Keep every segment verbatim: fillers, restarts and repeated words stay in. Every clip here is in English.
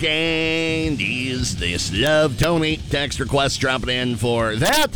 Candies. This love Tony. Text request dropping in for that.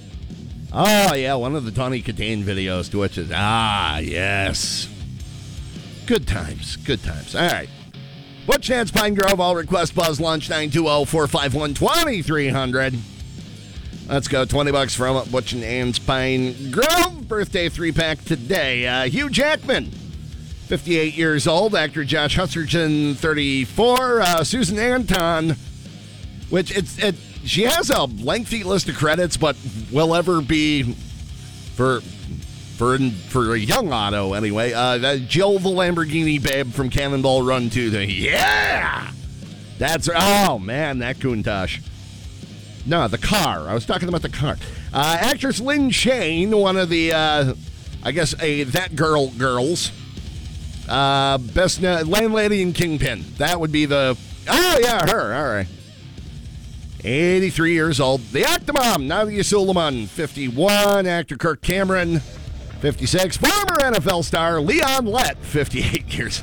Oh, yeah, one of the Tawny Katane videos to which is, ah, yes. Good times, good times. All right. Butch Nance Pine Grove, all request Buzz Lunch, nine two zero, four five one, two three zero zero. Let's go, twenty bucks from Butch Nance Pine Grove. Birthday three-pack today. Uh, Hugh Jackman, fifty-eight years old. Actor Josh Hutcherson, thirty-four. Uh, Susan Anton, which it's it. She has a lengthy list of credits, but will ever be for for for a young Otto anyway. Uh, that Jill the Lamborghini babe from Cannonball Run two. The yeah, that's oh man, that Countach. No, the car. I was talking about the car. Uh, actress Lynn Shane, one of the uh, I guess a That Girl girls. Uh, best uh, landlady and Kingpin. That would be the oh yeah her. All right. eighty-three years old. The Octomom, Nadia Suleiman, fifty-one. Actor Kirk Cameron, fifty-six. Former N F L star Leon Lett, fifty-eight years.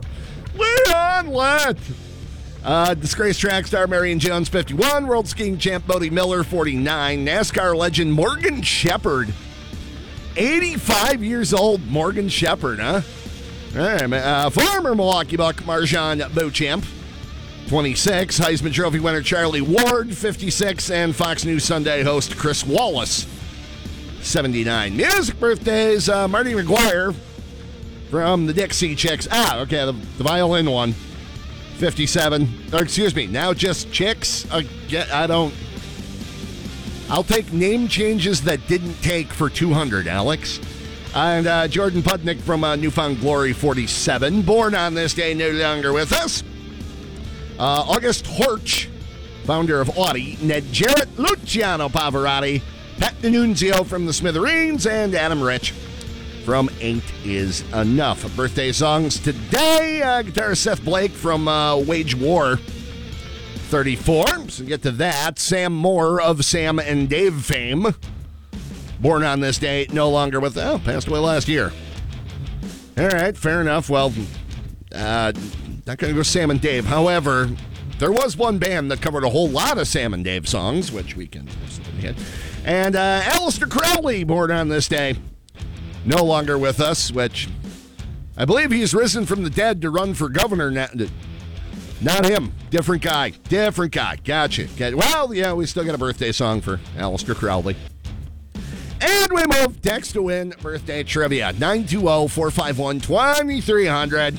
Leon Lett. Uh, disgraced track star Marion Jones, fifty-one. World skiing champ Bodie Miller, forty-nine. NASCAR legend Morgan Shepherd, eighty-five years old. Morgan Shepherd, huh? All right, man. Uh, former Milwaukee Buck Marjan Beauchamp, twenty-six. Heisman Trophy winner Charlie Ward, fifty-six. And Fox News Sunday host Chris Wallace, seventy-nine. Music birthdays, uh, Marty McGuire from the Dixie Chicks. Ah, okay, the, the violin one, fifty-seven. Or excuse me, now just Chicks. Uh, get, I don't... I'll take name changes that didn't take for two hundred, Alex. And uh, Jordan Pudnick from uh, Newfound Glory, forty-seven. Born on this day, no longer with us. Uh, August Horch, founder of Audi. Ned Jarrett, Luciano Pavarotti, Pat D'Annunzio from the Smithereens, and Adam Rich from Ain't Is Enough. Birthday songs today. Uh, guitarist Seth Blake from uh, Wage War, thirty-four. So get to that. Sam Moore of Sam and Dave fame. Born on this day, no longer with, oh, passed away last year. All right, fair enough. Well, uh, not going to go Sam and Dave. However, there was one band that covered a whole lot of Sam and Dave songs, which we can hit. And uh, Aleister Crowley, born on this day, no longer with us, which I believe he's risen from the dead to run for governor now. Not him. Different guy. Different guy. Gotcha. Gotcha. Well, yeah, we still got a birthday song for Aleister Crowley. And we move text to win birthday trivia. nine two zero, four five one, two three zero zero.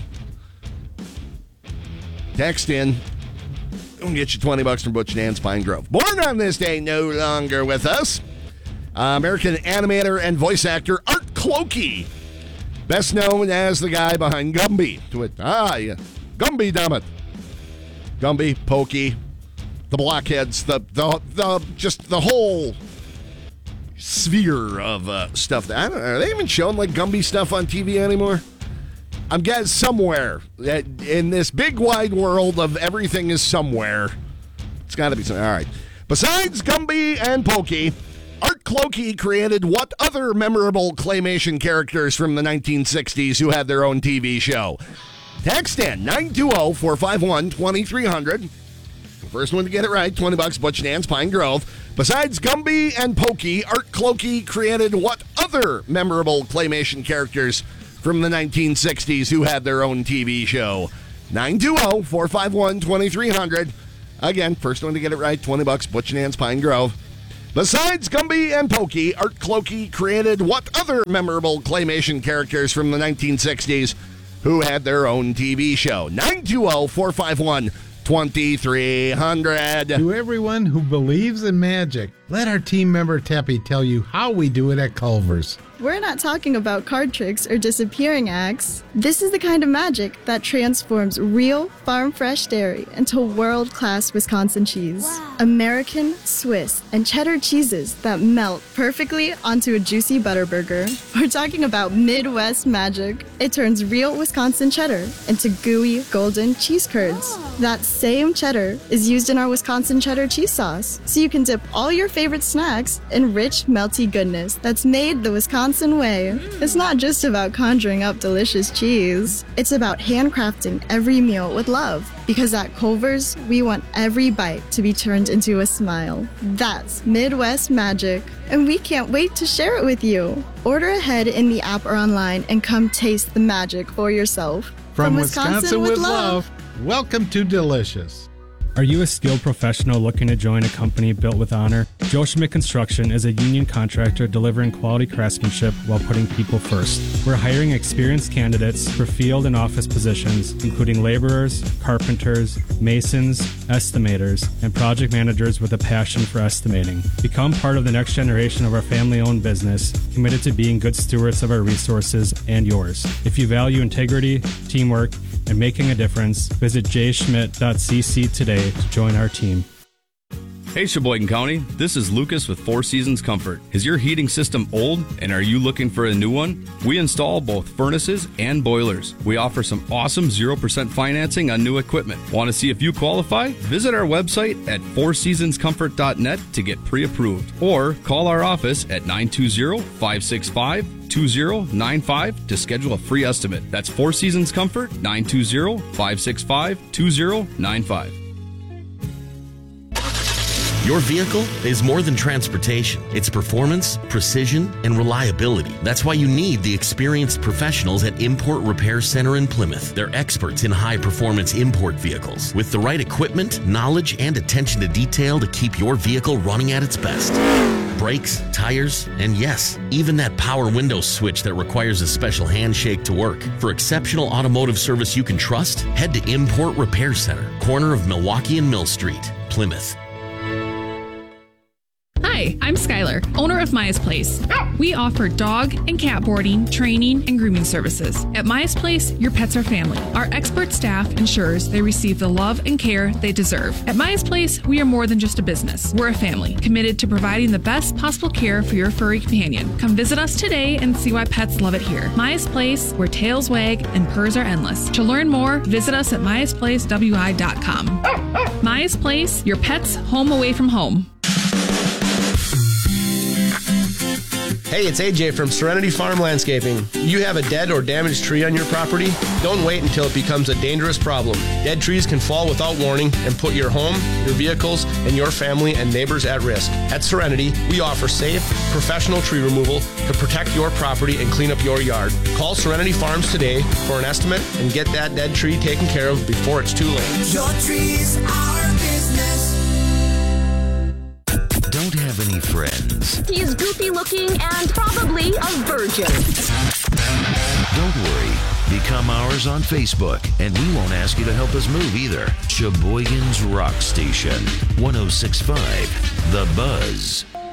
Text in. We'll get you twenty bucks from Butch Nance Pine Grove. Born on this day, no longer with us. Uh, American animator and voice actor Art Clokey. Best known as the guy behind Gumby. To it. Ah, yeah. Gumby, damn it. Gumby, Pokey, the Blockheads, the, the, the, just the whole sphere of uh, stuff. That, I don't know, are they even showing like Gumby stuff on T V anymore? I'm guessing somewhere that in this big wide world of everything is somewhere. It's got to be something. All right. Besides Gumby and Pokey, Art Clokey created what other memorable claymation characters from the nineteen sixties who had their own T V show? Text in nine two zero, four five one, two three zero zero. First one to get it right, twenty bucks, Butch Nance Pine Grove. Besides Gumby and Pokey, Art Clokey created what other memorable claymation characters from the nineteen sixties who had their own T V show? nine two zero, four five one, two three zero zero. Again, first one to get it right, twenty bucks, Butch Nance Pine Grove. Besides Gumby and Pokey, Art Clokey created what other memorable claymation characters from the nineteen sixties who had their own T V show? nine two zero, four five one, two three zero zero. To everyone who believes in magic, let our team member Teppy tell you how we do it at Culver's. We're not talking about card tricks or disappearing acts. This is the kind of magic that transforms real, farm-fresh dairy into world-class Wisconsin cheese. Wow. American, Swiss, and cheddar cheeses that melt perfectly onto a juicy butter burger. We're talking about Midwest magic. It turns real Wisconsin cheddar into gooey, golden cheese curds. Oh. That same cheddar is used in our Wisconsin cheddar cheese sauce, so you can dip all your favorite snacks in rich, melty goodness that's made the Wisconsin Wisconsin way. It's not just about conjuring up delicious cheese. It's about handcrafting every meal with love. Because at Culver's, we want every bite to be turned into a smile. That's Midwest magic. And we can't wait to share it with you. Order ahead in the app or online and come taste the magic for yourself. From, From Wisconsin, Wisconsin with, with love, love, welcome to Delicious. Are you a skilled professional looking to join a company built with honor? Joe Schmidt Construction is a union contractor delivering quality craftsmanship while putting people first. We're hiring experienced candidates for field and office positions, including laborers, carpenters, masons, estimators, and project managers with a passion for estimating. Become part of the next generation of our family-owned business, committed to being good stewards of our resources and yours. If you value integrity, teamwork, and making a difference, visit j schmidt dot c c today to join our team. Hey Sheboygan County, this is Lucas with Four Seasons Comfort. Is your heating system old and are you looking for a new one? We install both furnaces and boilers. We offer some awesome zero percent financing on new equipment. Want to see if you qualify? Visit our website at four seasons comfort dot net to get pre-approved or call our office at nine two zero, five six five, two zero nine five to schedule a free estimate. That's Four Seasons Comfort, nine two zero, five six five, two zero nine five. Your vehicle is more than transportation. It's performance, precision, and reliability. That's why you need the experienced professionals at Import Repair Center in Plymouth. They're experts in high-performance import vehicles with the right equipment, knowledge, and attention to detail to keep your vehicle running at its best. Brakes, tires, and yes, even that power window switch that requires a special handshake to work. For exceptional automotive service you can trust, head to Import Repair Center, corner of Milwaukee and Mill Street, Plymouth. Hi, I'm Skylar, owner of Maya's Place. We offer dog and cat boarding, training, and grooming services. At Maya's Place, your pets are family. Our expert staff ensures they receive the love and care they deserve. At Maya's Place, we are more than just a business. We're a family, committed to providing the best possible care for your furry companion. Come visit us today and see why pets love it here. Maya's Place, where tails wag and purrs are endless. To learn more, visit us at myas place w i dot com. Maya's Place, your pet's home away from home. Hey, it's A J from Serenity Farm Landscaping. You have a dead or damaged tree on your property? Don't wait until it becomes a dangerous problem. Dead trees can fall without warning and put your home, your vehicles, and your family and neighbors at risk. At Serenity, we offer safe, professional tree removal to protect your property and clean up your yard. Call Serenity Farms today for an estimate and get that dead tree taken care of before it's too late. Your trees are business. Don't have any friends. He's goofy looking and probably a virgin. Don't worry. Become ours on Facebook, and we won't ask you to help us move either. Sheboygan's Rock Station, one oh six point five The Buzz.